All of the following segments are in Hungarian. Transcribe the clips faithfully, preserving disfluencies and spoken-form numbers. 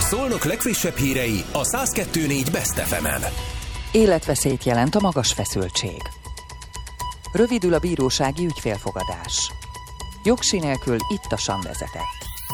Szolnok legfrissebb hírei a száz kettő négy Best ef emen. Életveszélyt jelent a magas feszültség. Rövidül a bírósági ügyfélfogadás. Jogsi nélkül ittasan vezetett.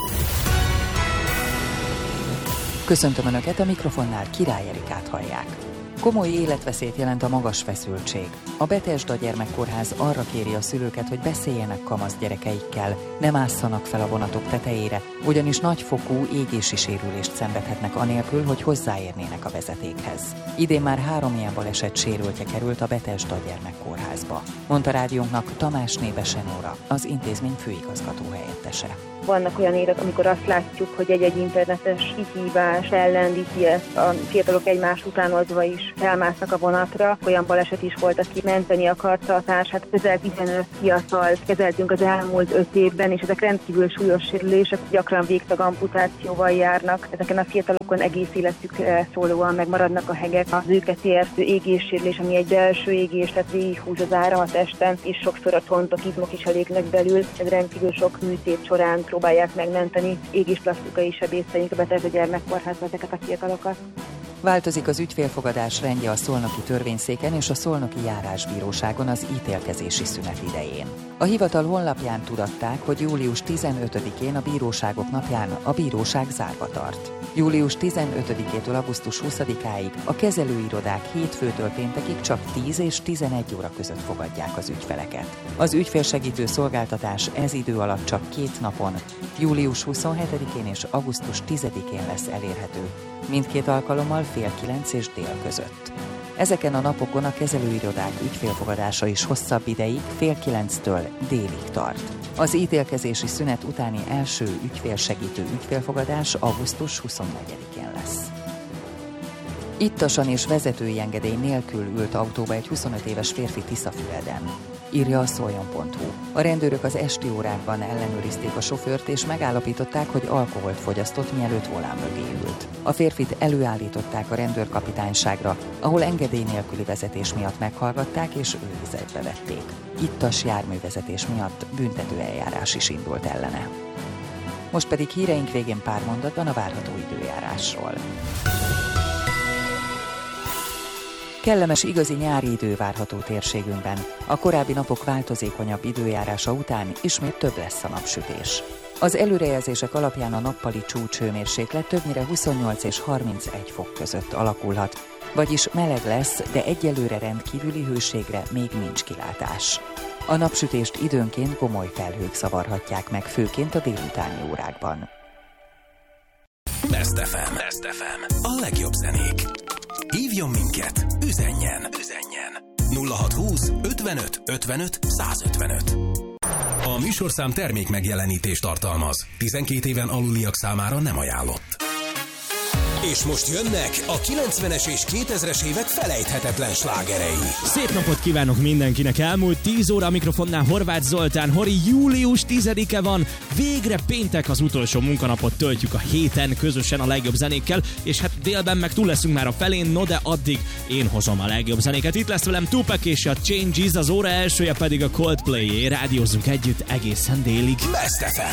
Köszöntöm Önöket, a mikrofonnál Király Erikát hallják. Komoly életveszélyt jelent a magas feszültség. A Bethesda Gyermekkórház arra kéri a szülőket, hogy beszéljenek kamasz gyerekeikkel, ne másszanak fel a vonatok tetejére, ugyanis nagyfokú égési sérülést szenvedhetnek anélkül, hogy hozzáérnének a vezetékhez. Idén már három ilyen baleset sérültje került a Bethesda Gyermekkórházba, mondta rádiónknak Tamásné Besenóra, az intézmény főigazgató helyettese. Vannak olyan érek, amikor azt látjuk, hogy egy-egy internetes kihívás ellendíti ezt, a fiatalok egymás utánozva is elmásznak a vonatra. Olyan baleset is volt, aki menteni akarta a társát. Közel tizenöt fiatalt kezeltünk az elmúlt öt évben, és ezek rendkívül súlyos sérülések, gyakran végtag amputációval járnak. Ezeken a fiatalokon egész életükre szólóan megmaradnak a hegek. Az őket értő égéssérülés, ami egy belső égés, tehát végighúz az áram a testen, és sokszor a tontok, izmok is elégnek belül. Ez rendkívül sok műtét során próbálják megmenteni égésplasztikai sebészeink a Bethesda Gyermekkórházban ezeket a fiatalokat. Változik az ügyfélfogadás rendje a szolnoki törvényszéken és a szolnoki járásbíróságon az ítélkezési szünet idején. A hivatal honlapján tudatták, hogy július tizenötödikén, a bíróságok napján a bíróság zárva tart. július tizenötödikétől augusztus huszadikáig a kezelőirodák hétfőtől péntekig csak tíz és tizenegy óra között fogadják az ügyfeleket. Az ügyfélsegítő szolgáltatás ez idő alatt csak két napon, július huszonhetedikén és augusztus tizedikén lesz elérhető. Mindkét alkalommal fél kilenc és dél között. Ezeken a napokon a kezelőirodák ügyfélfogadása is hosszabb ideig, fél kilenctől délig tart. Az ítélkezési szünet utáni első ügyfélsegítő ügyfélfogadás augusztus huszonnegyedikén lesz. Ittasan és vezetői engedély nélkül ült autóba egy huszonöt éves férfi Tiszafüreden, írja a szoljon pont hu. A rendőrök az esti órákban ellenőrizték a sofőrt, és megállapították, hogy alkoholt fogyasztott, mielőtt volán mögé ült. A férfit előállították a rendőrkapitányságra, ahol engedély nélküli vezetés miatt meghallgatták és őrizetbe vették. Ittas járművezetés miatt büntető eljárás is indult ellene. Most pedig híreink végén pár mondatban a várható időjárásról. Kellemes, igazi nyári idő várható térségünkben. A korábbi napok változékonyabb időjárása után ismét több lesz a napsütés. Az előrejelzések alapján a nappali csúcshőmérséklet többnyire huszonnyolc és harmincegy fok között alakulhat, vagyis meleg lesz, de egyelőre rendkívüli hőségre még nincs kilátás. A napsütést időnként gomoly felhők szavarhatják meg, főként a délutáni órákban. Best ef em. Best ef em. A legjobb zenék. Hívjon minket, üzenjen, üzenjen. nulla hatszázhúsz ötvenöt ötvenöt százötvenöt. A műsorszám termék megjelenítést tartalmaz. tizenkét éven aluliak számára nem ajánlott. És most jönnek a kilencvenes és kétezres évek felejthetetlen slágerei. Szép napot kívánok mindenkinek! Elmúlt tíz óra a mikrofonnál Horváth Zoltán. Hori, július tizedike van, végre péntek, az utolsó munkanapot töltjük a héten közösen a legjobb zenékkel, és hát délben meg túl leszünk már a felén, no de addig én hozom a legjobb zenéket. Itt lesz velem Tupac és a Changes, az óra elsője pedig a Coldplay-é. Rádiózzunk együtt egészen délig. Best ef em.